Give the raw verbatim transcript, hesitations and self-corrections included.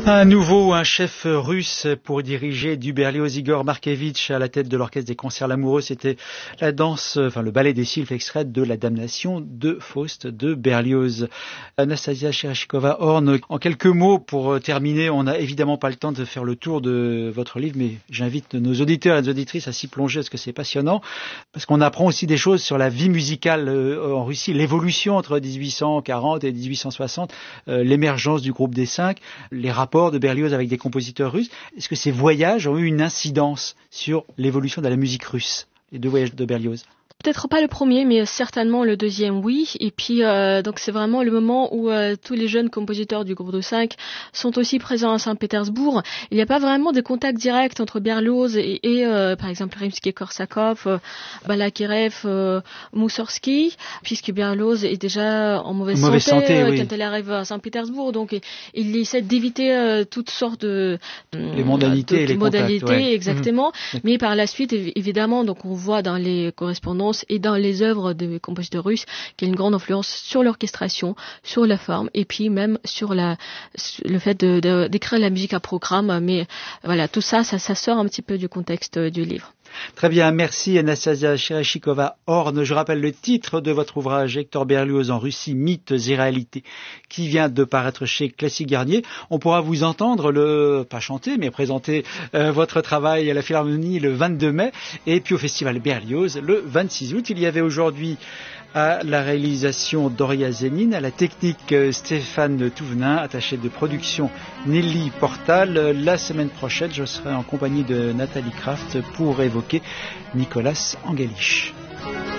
Un nouveau, un chef russe pour diriger du Berlioz, Igor Markevitch à la tête de l'orchestre des concerts Lamoureux. C'était la danse, enfin le ballet des sylphes extrait de la Damnation de Faust de Berlioz. Anastasia Chereshkova-Horn, en quelques mots pour terminer, on n'a évidemment pas le temps de faire le tour de votre livre, mais j'invite nos auditeurs et nos auditrices à s'y plonger parce que c'est passionnant, parce qu'on apprend aussi des choses sur la vie musicale en Russie, l'évolution entre dix-huit cent quarante et dix-huit cent soixante, l'émergence du groupe des cinq, les rapports de Berlioz avec des compositeurs russes. Est-ce que ces voyages ont eu une incidence sur l'évolution de la musique russe, les deux voyages de Berlioz? Peut-être pas le premier, mais certainement le deuxième, oui. Et puis, euh, donc c'est vraiment le moment où euh, tous les jeunes compositeurs du groupe de cinq sont aussi présents à Saint-Pétersbourg. Il n'y a pas vraiment de contact direct entre Berlioz et, et euh, par exemple, Rimsky-Korsakov, euh, Balakirev, euh, Moussorgsky, puisque Berlioz est déjà en mauvaise, mauvaise santé, santé euh, oui. quand elle arrive à Saint-Pétersbourg. Donc, il, il essaie d'éviter euh, toutes sortes de... Les modalités de, et les modalités, contacts. Ouais. Exactement. Mmh. Mais par la suite, évidemment, donc on voit dans les correspondances et dans les œuvres des compositeurs russes qui a une grande influence sur l'orchestration, sur la forme et puis même sur la, le fait de, de, d'écrire la musique à programme. Mais voilà, tout ça, ça, ça sort un petit peu du contexte du livre. Très bien, merci Anastasia Chereshkova-Horn. Je rappelle le titre de votre ouvrage Hector Berlioz en Russie, mythes et réalités, qui vient de paraître chez Classic Garnier. On pourra vous entendre, le pas chanter, mais présenter euh, votre travail à la Philharmonie le vingt-deux mai et puis au Festival Berlioz le vingt-six août. Il y avait aujourd'hui à la réalisation Doria Zénine, à la technique Stéphane Touvenin, attaché de production Nelly Portal. La semaine prochaine, je serai en compagnie de Nathalie Kraft pour évoquer Nicolas Angelich.